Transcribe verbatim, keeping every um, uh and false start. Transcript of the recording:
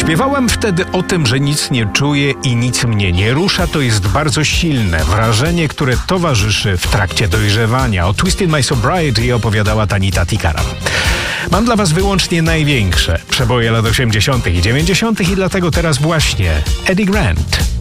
Śpiewałem wtedy o tym, że nic nie czuję i nic mnie nie rusza. To jest bardzo silne wrażenie, które towarzyszy w trakcie dojrzewania. O Twisted My Sobriety opowiadała Tanita Tikaram. Mam dla was wyłącznie największe przeboje lat osiemdziesiątych i dziewięćdziesiątych i dlatego teraz właśnie Eddie Grant.